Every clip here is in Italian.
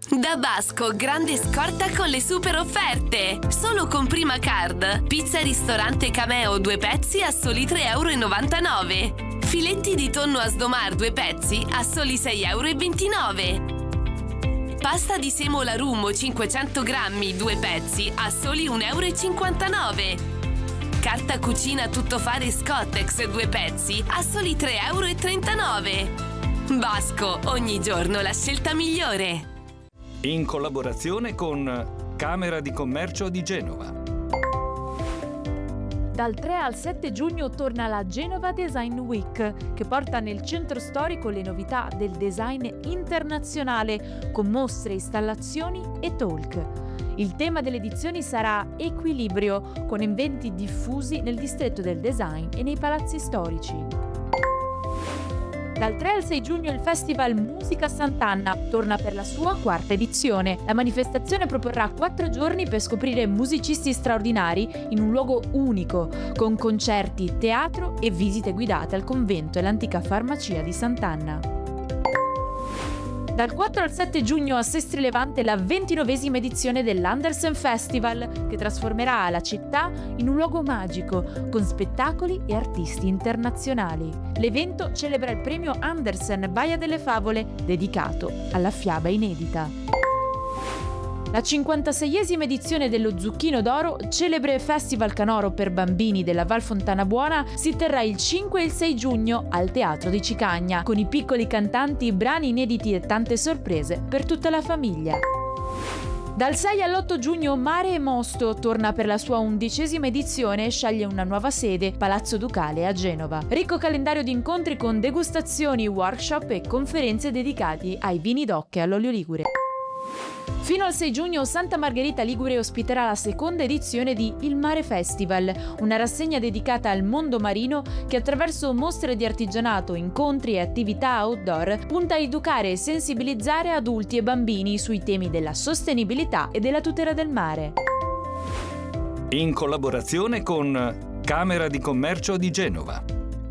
Da Basco, grande scorta con le super offerte. Solo con Prima Card. Pizza ristorante Cameo 2 pezzi a soli 3,99 €. Filetti di tonno a sdomar 2 pezzi a soli 6,29 €. Pasta di semola Rummo 500 grammi 2 pezzi a soli 1,59 €. Carta cucina tuttofare Scottex 2 pezzi a soli 3,39 €. Basco, ogni giorno la scelta migliore. In collaborazione con Camera di Commercio di Genova. Dal 3 al 7 giugno torna la Genova Design Week, che porta nel centro storico le novità del design internazionale, con mostre, installazioni e talk. Il tema delle edizioni sarà Equilibrio, con eventi diffusi nel distretto del design e nei palazzi storici. Dal 3 al 6 giugno il Festival Musica Sant'Anna torna per la sua 4ª edizione. La manifestazione proporrà 4 giorni per scoprire musicisti straordinari in un luogo unico, con concerti, teatro e visite guidate al convento e l'antica farmacia di Sant'Anna. Dal 4 al 7 giugno a Sestri Levante la 29ª edizione dell'Andersen Festival, che trasformerà la città in un luogo magico, con spettacoli e artisti internazionali. L'evento celebra il premio Andersen Baia delle Favole, dedicato alla fiaba inedita. La 56ª edizione dello Zucchino d'Oro, celebre festival canoro per bambini della Val Fontana Buona, si terrà il 5 e il 6 giugno al Teatro di Cicagna, con i piccoli cantanti, brani inediti e tante sorprese per tutta la famiglia. Dal 6 all'8 giugno Mare e Mosto torna per la sua 11ª edizione e sceglie una nuova sede, Palazzo Ducale a Genova. Ricco calendario di incontri con degustazioni, workshop e conferenze dedicati ai vini d'oc e all'olio ligure. Fino al 6 giugno Santa Margherita Ligure ospiterà la 2ª edizione di Il Mare Festival, una rassegna dedicata al mondo marino che attraverso mostre di artigianato, incontri e attività outdoor punta a educare e sensibilizzare adulti e bambini sui temi della sostenibilità e della tutela del mare. In collaborazione con Camera di Commercio di Genova.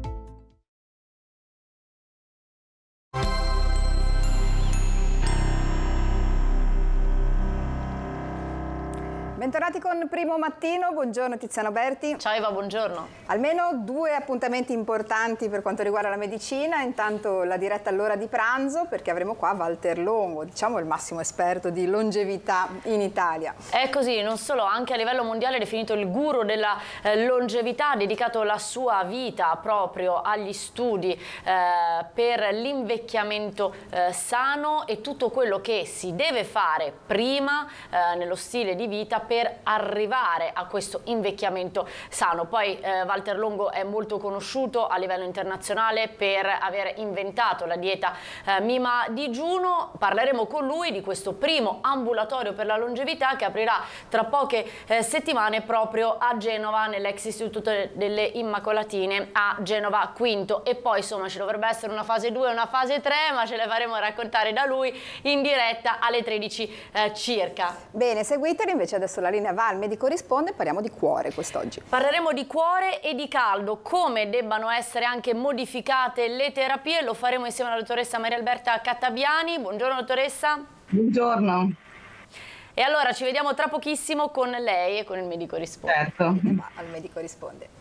Bentornati con Primo Mattino, buongiorno Tiziano Berti. Ciao Eva, buongiorno. Almeno 2 appuntamenti importanti per quanto riguarda la medicina, intanto la diretta all'ora di pranzo perché avremo qua Walter Longo, diciamo il massimo esperto di longevità in Italia. È così, non solo, anche a livello mondiale è definito il guru della longevità, ha dedicato la sua vita proprio agli studi per l'invecchiamento sano e tutto quello che si deve fare prima nello stile di vita per arrivare a questo invecchiamento sano. Poi Walter Longo è molto conosciuto a livello internazionale per aver inventato la dieta Mima digiuno. Parleremo con lui di questo primo ambulatorio per la longevità che aprirà tra poche settimane proprio a Genova, nell'ex Istituto delle Immacolatine a Genova Quinto. E poi insomma ci dovrebbe essere una fase 2 e una fase 3, ma ce le faremo raccontare da lui in diretta alle 13 circa. Bene, seguiteli, invece adesso la linea va al Medico Risponde e parliamo di cuore quest'oggi. Parleremo di cuore e di caldo, come debbano essere anche modificate le terapie, lo faremo insieme alla dottoressa Maria Alberta Cattabiani. Buongiorno dottoressa. Buongiorno. E allora ci vediamo tra pochissimo con lei e con il Medico Risponde. Certo. Al Medico Risponde.